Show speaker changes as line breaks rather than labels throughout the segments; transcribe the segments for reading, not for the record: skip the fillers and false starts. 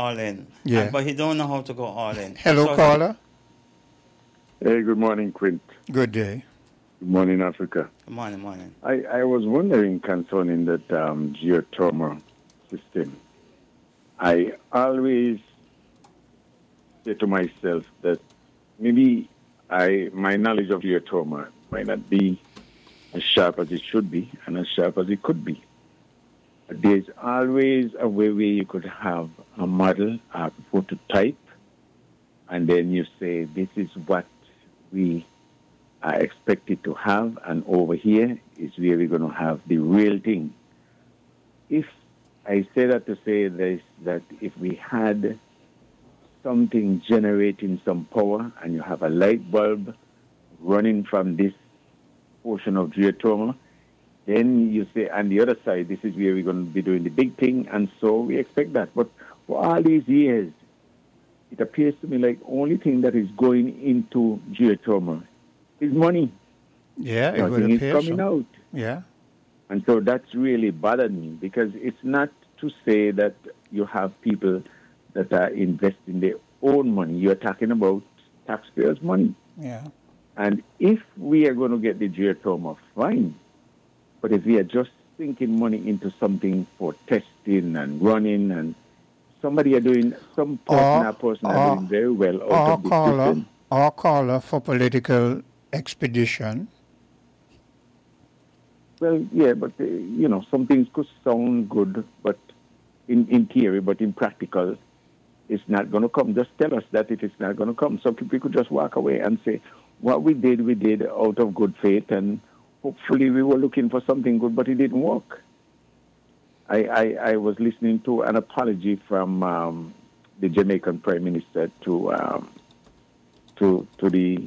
all in.
Yeah.
But he don't know how to go all in.
Hello,
So
caller.
Hey, good morning, Quint.
Good day.
Good morning, Africa.
Good morning.
I was wondering concerning that geothermal system. I always say to myself that maybe my knowledge of geothermal might not be as sharp as it should be and as sharp as it could be. But there's always a way where you could have a model, a prototype, and then you say, this is what we are expected to have, and over here is where we're going to have the real thing. If I say that to say this, that if we had something generating some power and you have a light bulb running from this portion of geothermal, then you say, on the other side, this is where we're going to be doing the big thing, and so we expect that. But for all these years, it appears to me like only thing that is going into geothermal is money.
Yeah, it would
Nothing is
appear
coming
so.
out.
Yeah.
And so that's really bothered me, because it's not to say that you have people that are investing their own money. You're talking about taxpayers' money.
Yeah.
And if we are going to get the geothermal, fine. But if we are just sinking money into something for testing and running, and some person are doing very well out of the system.
Or caller for political expedition.
Well, yeah, but, some things could sound good, but in theory, but in practical, it's not going to come. Just tell us that it's not going to come. So people could just walk away and say, what we did out of good faith, and hopefully we were looking for something good, but it didn't work. I was listening to an apology from the Jamaican Prime Minister to the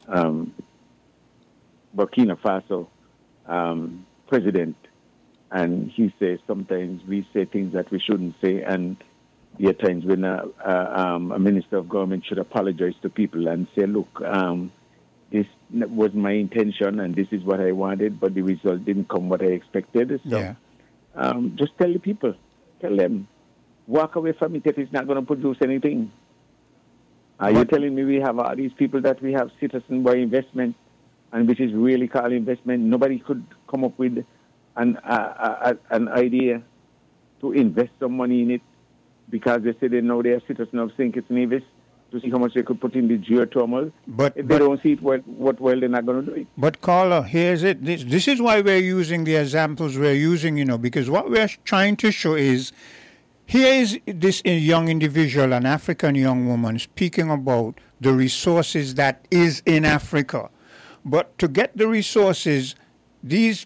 Burkina Faso president, and he says sometimes we say things that we shouldn't say, and there are times when a minister of government should apologize to people and say, look, this was my intention and this is what I wanted, but the result didn't come what I expected. So just tell the people, tell them, walk away from it if it's not going to produce anything. Are you telling me we have all these people that we have citizen by investment, and which is really called investment? Nobody could come up with an idea to invest some money in it because they say they know they are citizens of St. Kitts Nevis, to see how much they could put in the geothermal. But if they don't see it, what well, they're not going to do it.
But caller, here's it. This is why we're using the examples we're using, because what we're trying to show is, here is this young individual, an African young woman, speaking about the resources that is in Africa. But to get the resources, these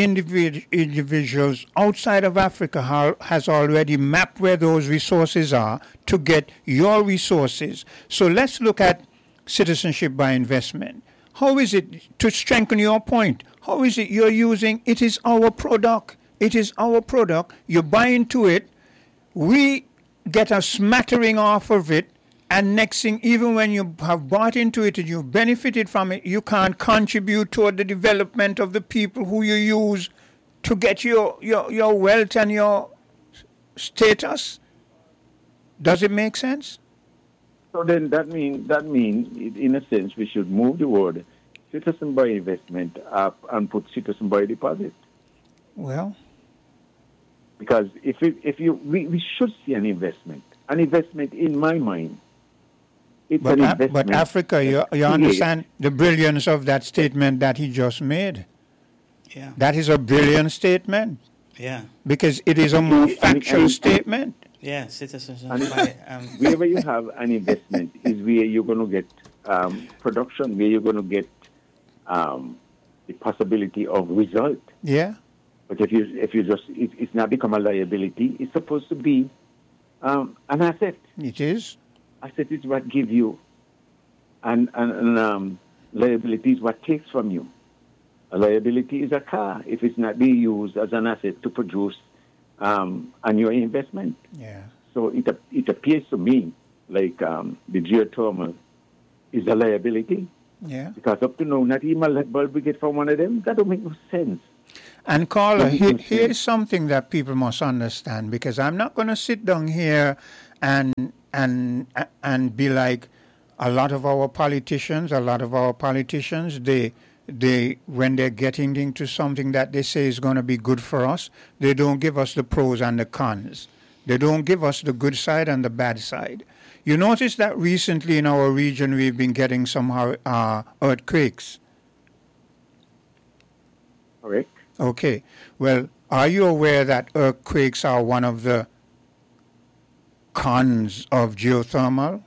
individuals outside of Africa has already mapped where those resources are to get your resources. So let's look at citizenship by investment. How is it, to strengthen your point, how is it you're using, it is our product. It is our product. You buy into it. We get a smattering off of it. And next thing, even when you have bought into it and you've benefited from it, you can't contribute toward the development of the people who you use to get your wealth and your status. Does it make sense?
So then that means, in a sense, we should move the word citizen by investment up and put citizen by deposit.
Well,
because we should see an investment in my mind.
But Africa, you understand the brilliance of that statement that he just made.
Yeah.
That is a brilliant statement.
Yeah.
Because it is a more factual statement.
Yeah, citizens.
Wherever you have an investment is where you're going to get production, where you're going to get the possibility of result.
Yeah.
But if you just, it's not become a liability. It's supposed to be an asset.
It is.
Asset is what gives you, and liability is what takes from you. A liability is a car if it's not being used as an asset to produce annual investment.
Yeah.
So it appears to me like the geothermal is a liability.
Yeah.
Because up to now, not even a light bulb we get from one of them. That don't make no sense.
And caller, here is something that people must understand, because I'm not going to sit down here and be like a lot of our politicians. They when they're getting into something that they say is going to be good for us, they don't give us the pros and the cons. They don't give us the good side and the bad side. You notice that recently in our region we've been getting some earthquakes.
Correct.
Okay. Well, are you aware that earthquakes are one of the cons of geothermal?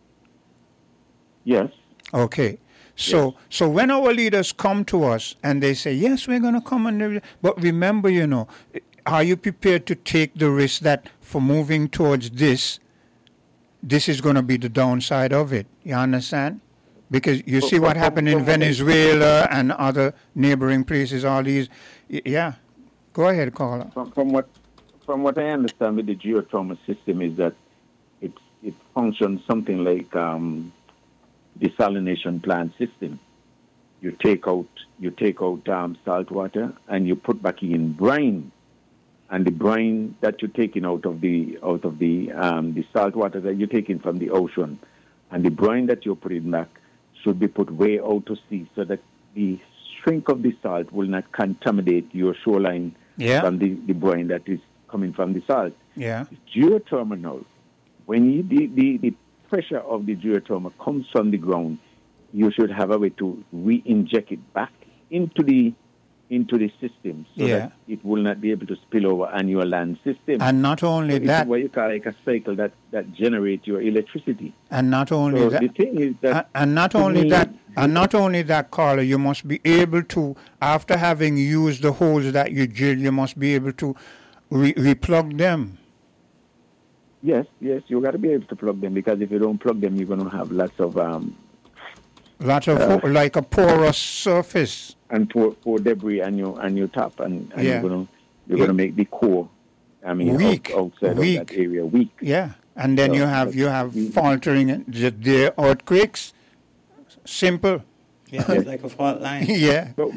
Yes.
Okay. So when our leaders come to us and they say, yes, we're going to come, but remember, are you prepared to take the risk that for moving towards this is going to be the downside of it? You understand? Because you see what happened in Venezuela and other neighboring places, all these. Yeah. Go ahead, caller.
From what I understand with the geothermal system is that it functions something like desalination plant system. You take out salt water and you put back in brine, and the brine that you're taking out of the salt water that you're taking from the ocean, and the brine that you're putting back should be put way out to sea so that the shrink of the salt will not contaminate your shoreline from the brine that is coming from the salt.
Yeah.
Geothermal, when the pressure of the geothermal comes from the ground, you should have a way to re-inject it back into the system so that it will not be able to spill over on your land system.
And not only that,
it's what you call like a cycle that generates your electricity.
And not only that,
the thing is that,
and not only that, Carla, you must be able to, after having used the holes that you drilled, you must be able to replug them.
Yes, you got to be able to plug them, because if you don't plug them, you're going to have lots of
like a porous surface
and pour debris on your top, and you're gonna make the core. I mean,
weak,
outside of that area weak.
Yeah, and then you have faltering and the earthquakes. Simple.
Yeah, it's like a fault line.
Yeah.
But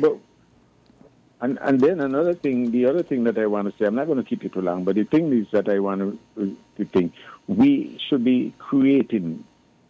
and then another thing, the other thing that I want to say, I'm not going to keep it too long, but the thing is that I want to think we should be creating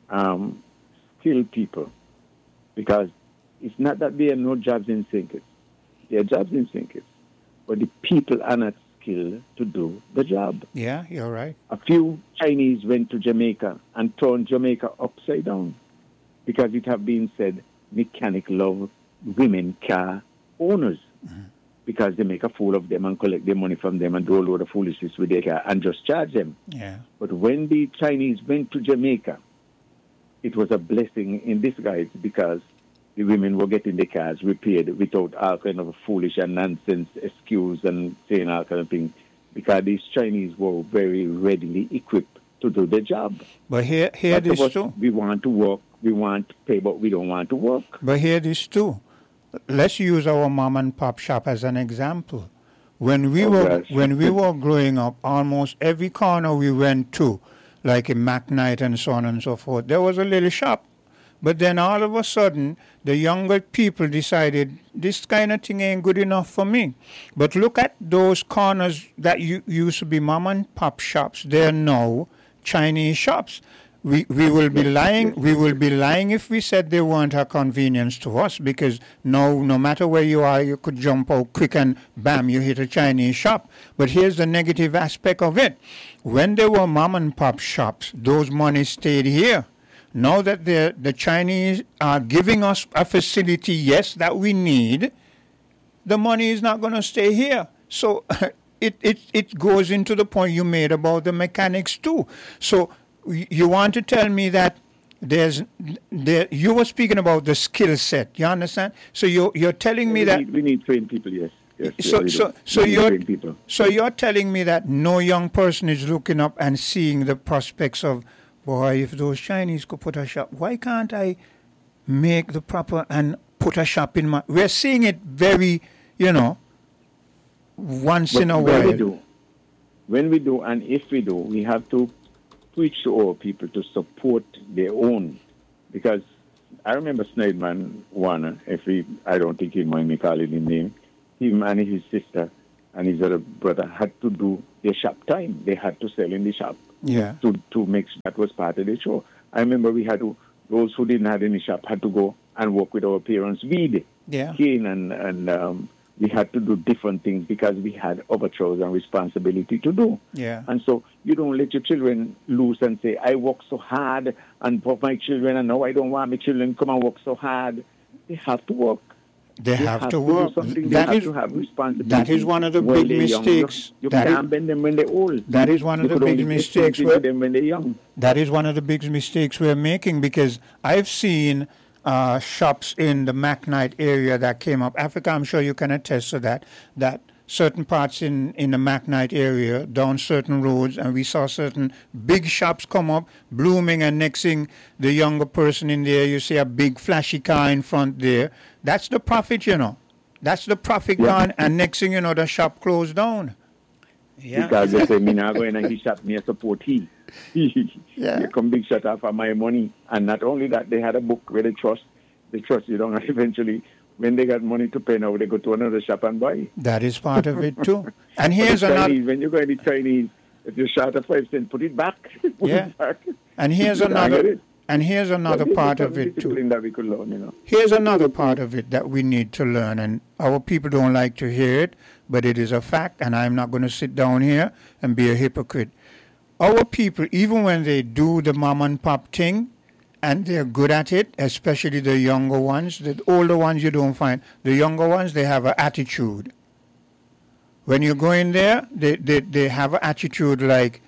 skilled people, because it's not that there are no jobs in St. There are jobs in St. but the people are not skilled to do the job.
Yeah, you're right.
A few Chinese went to Jamaica and turned Jamaica upside down, because it have been said mechanic love women car owners, because they make a fool of them and collect their money from them and do a load of foolishness with their car and just charge them.
Yeah.
But when the Chinese went to Jamaica, it was a blessing in disguise, because the women were getting their cars repaired without all kind of foolish and nonsense excuse and saying all kind of things, because these Chinese were very readily equipped to do the job.
But here this too.
We want to work, we want to pay, but we don't want to work.
But here this too. Let's use our mom and pop shop as an example. When we were growing up, almost every corner we went to, like in McKnight and so on and so forth, there was a little shop. But then all of a sudden, the younger people decided this kind of thing ain't good enough for me. But look at those corners that used to be mom and pop shops. They're now Chinese shops. We will be lying. We will be lying if we said they weren't a convenience to us, because no matter where you are, you could jump out quick and bam, you hit a Chinese shop. But here's the negative aspect of it: when there were mom and pop shops, those monies stayed here. Now that the Chinese are giving us a facility, yes, that we need, the money is not going to stay here. So it goes into the point you made about the mechanics too. So you want to tell me that you were speaking about the skill set, you understand? So you're telling me that
we need trained people, yes.
So you're telling me that no young person is looking up and seeing the prospects of, boy, if those Chinese could put a shop, why can't I make the proper and put a shop in my... We're seeing it very, once in a while.
When we do, and if we do, we have to preach to our people to support their own. Because I remember Snyderman Warner, I don't think he'd mind me calling his name, him and his sister and his other brother had to do their shop time. They had to sell in the shop.
Yeah.
To make sure that was part of the show. I remember we had to, those who didn't have any shop had to go and work with our parents, weed,
Yeah.
cane, and we had to do different things because we had other chores and responsibility to do.
Yeah.
And so you don't let your children loose and say, I work so hard and for my children, and now I don't want my children to come and work so hard. They have to work.
They have to
do
work.
something.
That
they have
is
to have responsibility.
that is one of the
when
big
they're young.
mistakes.
You
That
can't
is-
bend them when they're old.
That is one of
You
the
could
big
only
mistakes
to
where-
them when they're young.
That is one of the big mistakes we're making, because I've seen shops in the McKnight area that came up. Africa, I'm sure you can attest to that, that certain parts in the McKnight area, down certain roads, and we saw certain big shops come up, blooming, and next thing, the younger person in there, you see a big flashy car in front there. That's the profit, you know. That's the profit gone, and next thing you know, the shop closed down.
Yeah.
Because they say, me not going and he shop me a support he.
Yeah.
They come big shut off of my money. And not only that, they had a book where they trust you don't, and eventually when they got money to pay now, they go to another shop and buy.
That is part of it too. And
But
here's
the
another.
Chinese, when you go in the Chinese, if you're short of 5 cents, put it back. Put
Yeah.
it back.
And here's
You can't get
another.
it.
And here's another
But
part
there's
of
some
it too.
discipline that we could learn, you know.
Here's another part of it that we need to learn, and our people don't like to hear it, but it is a fact, and I'm not going to sit down here and be a hypocrite. Our people, even when they do the mom and pop thing, and they're good at it, especially the younger ones, the older ones you don't find. The younger ones, they have an attitude. When you go in there, they have an attitude like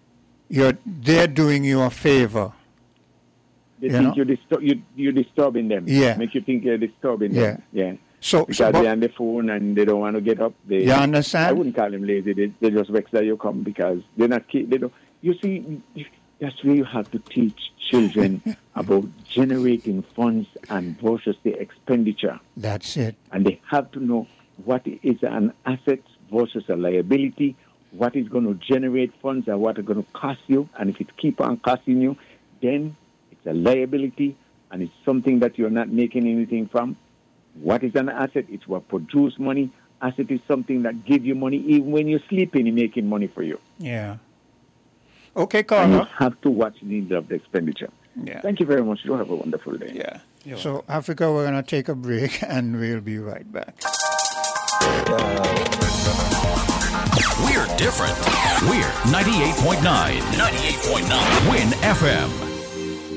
they're doing you a favor.
They
You
think
know?
you're disturbing them.
Yeah.
Make you think you're disturbing them. Yeah.
So
Because
but-
they're on the phone and they don't want to get up.
You understand?
I wouldn't call them lazy. They just vex that you come because they're not. They don't. You see, that's where you have to teach children about generating funds and versus the expenditure,
That's it.
and they have to know what is an asset versus a liability, what is going to generate funds and what are going to cost you, and if it keep on costing you, then it's a liability and it's something that you're not making anything from. What is an asset? It's what produce money. Asset is something that give you money even when you're sleeping, it's making money for you.
Yeah. Okay,
And you
Carla.
have to watch the needs of the expenditure.
Yeah.
Thank you very much. You have a wonderful day.
Yeah. So, Africa, we're going to take a break and we'll be right back.
We're different. We're 98.9. 98.9. Win FM.